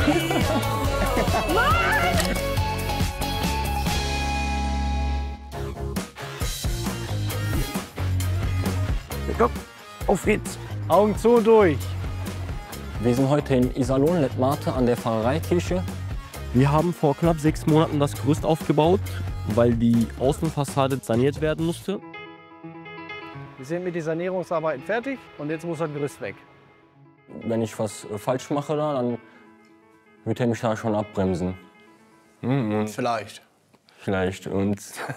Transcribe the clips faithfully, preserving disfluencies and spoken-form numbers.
Komm, auf geht's. Augen zu und durch. Wir sind heute in Iserlohn, Lettmate, an der Pfarreikirche. Wir haben vor knapp sechs Monaten das Gerüst aufgebaut, weil die Außenfassade saniert werden musste. Wir sind mit den Sanierungsarbeiten fertig und jetzt muss das Gerüst weg. Wenn ich was äh, falsch mache, da, dann wird er mich da schon abbremsen. Mhm. Vielleicht. Vielleicht. Und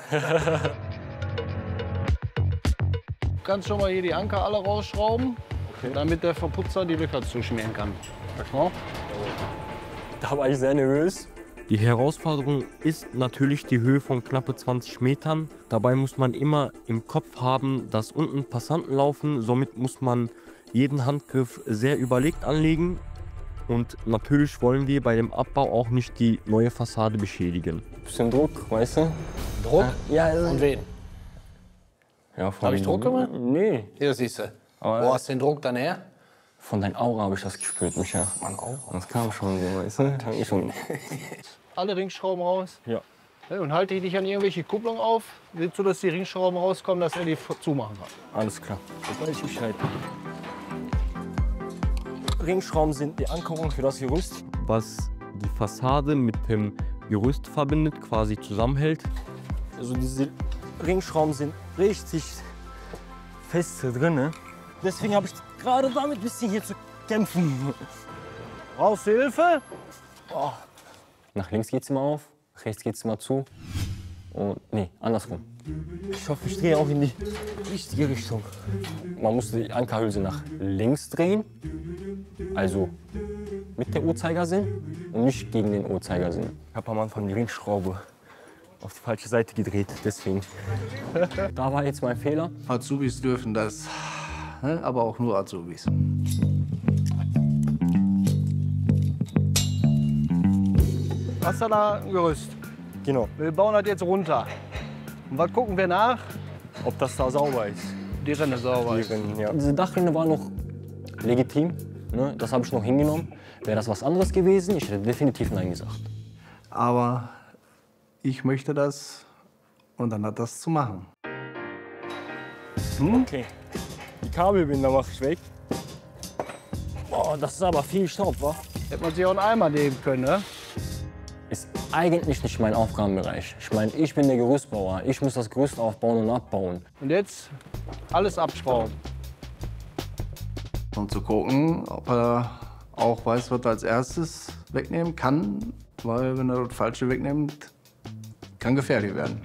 Du kannst schon mal hier die Anker alle rausschrauben, okay, damit der Verputzer die Löcher zuschmieren kann. Ja? da war ich sehr nervös. Die Herausforderung ist natürlich die Höhe von knappe zwanzig Metern. Dabei muss man immer im Kopf haben, dass unten Passanten laufen. Somit muss man jeden Handgriff sehr überlegt anlegen. Und natürlich wollen wir bei dem Abbau auch nicht die neue Fassade beschädigen. Bisschen Druck, weißt du? Druck? Ja, also Von wen? Ja, von Hab ich Druck gemacht? Nee. Hier, siehst du. Aber Wo hast du den Druck dann her? von deiner Aura habe ich das gespürt, Micha. Mein Aura? Das kam schon so, weißt du? Da ich schon. Alle Ringschrauben raus. Ja. Ja, und halte dich an irgendwelche Kupplungen auf, so dass die Ringschrauben rauskommen, dass er die zumachen kann. Alles klar. Sobald ich Bescheid. Ringschrauben sind die Ankerung für das Gerüst. Was die Fassade mit dem Gerüst verbindet, quasi zusammenhält. Also diese Ringschrauben sind richtig fest hier drin. Ne? Deswegen habe ich gerade damit ein bisschen hier zu kämpfen. Brauchst du Hilfe? Oh. Nach links geht's immer auf, rechts geht's immer zu. Und nee, andersrum. Ich hoffe, ich drehe auch in die richtige Richtung. Man muss die Ankerhülse nach links drehen, also mit der Uhrzeigersinn und nicht gegen den Uhrzeigersinn. Ich habe am Anfang die Ringschraube auf die falsche Seite gedreht, deswegen. Da war jetzt mein Fehler. Azubis dürfen das, ne? Aber auch nur Azubis. Hast du da ein Gerüst? Genau. Wir bauen das jetzt runter. Und was gucken wir nach? Ob das da sauber ist. Die Rinne sauber ist. Ja. Diese Dachrinne war noch legitim, ne? Das habe ich noch hingenommen. Wäre das was anderes gewesen, ich hätte definitiv Nein gesagt. Aber ich möchte das und dann hat das zu machen. Hm? Okay. Die Kabelbinder mache ich weg. Boah, das ist aber viel Staub, wa? Hätte man sich auch einen Eimer nehmen können, ne? Ist eigentlich nicht mein Aufgabenbereich. Ich meine, ich bin der Gerüstbauer. Ich muss das Gerüst aufbauen und abbauen. Und jetzt alles abschrauben. Und zu gucken, ob er auch weiß, was er als erstes wegnehmen kann. Weil wenn er das Falsche wegnimmt, kann gefährlich werden.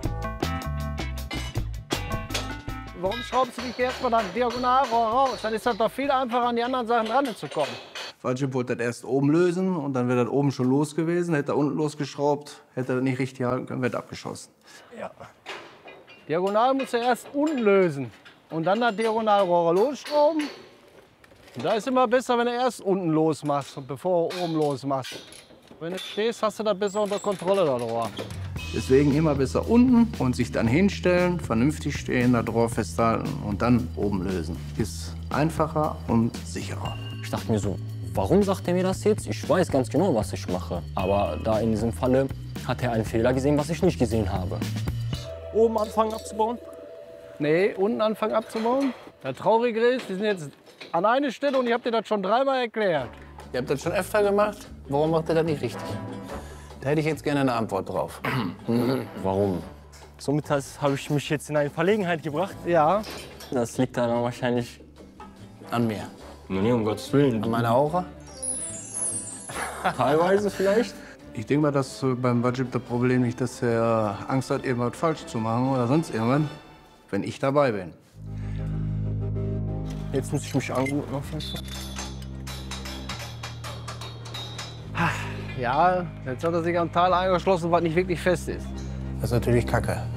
Warum schraubst du dich erstmal dann Diagonalrohr raus? Dann ist das doch viel einfacher, an die anderen Sachen ranzukommen. Falsche wollte das erst oben lösen und dann wäre das oben schon los gewesen. Hätte er unten losgeschraubt, hätte er das nicht richtig halten können, wäre das abgeschossen. Ja. Diagonal musst du erst unten lösen und dann das Diagonalrohr losschrauben. Und da ist immer besser, wenn du erst unten losmachst, bevor du oben losmachst. Wenn du stehst, hast du das besser unter Kontrolle, das Rohr. Deswegen immer besser unten und sich dann hinstellen, vernünftig stehen, das Rohr festhalten und dann oben lösen. Ist einfacher und sicherer. Ich dachte mir so, warum sagt er mir das jetzt? Ich weiß ganz genau, was ich mache. Aber da in diesem Falle hat er einen Fehler gesehen, was ich nicht gesehen habe. Oben anfangen abzubauen? Nee, unten anfangen abzubauen. Das Traurige ist, wir sind jetzt an einer Stelle und ich habe dir das schon dreimal erklärt. Ihr habt das schon öfter gemacht. Warum macht ihr das nicht richtig? Da hätte ich jetzt gerne eine Antwort drauf. Warum? Somit habe ich mich jetzt in eine Verlegenheit gebracht. Ja. Das liegt dann wahrscheinlich An mir. Nee, um Gottes Willen. An meiner Aura? Teilweise vielleicht. Ich denke mal, dass äh, beim Wajib das Problem nicht, dass er Angst hat, irgendwas falsch zu machen oder sonst irgendwann, wenn ich dabei bin. Jetzt muss ich mich anguten auf jeden Fall. Ja, jetzt hat er sich am Tal eingeschlossen, was nicht wirklich fest ist. Das ist natürlich Kacke.